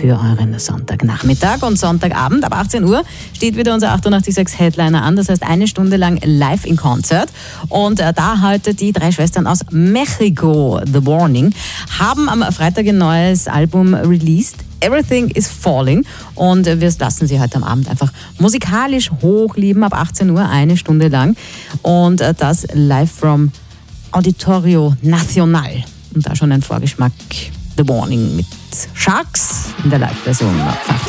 für euren Sonntagnachmittag. Und Sonntagabend ab 18 Uhr steht wieder unser 88.6 Headliner an. Das heißt, eine Stunde lang live in Konzert. Und da heute die drei Schwestern aus Mexiko, The Warning, haben am Freitag ein neues Album released. Everything is Falling, und wir lassen sie heute am Abend einfach musikalisch hochlieben, ab 18 Uhr, eine Stunde lang, und das live from Auditorio Nacional, und da schon ein Vorgeschmack, The Warning mit Sharks in der Live-Version.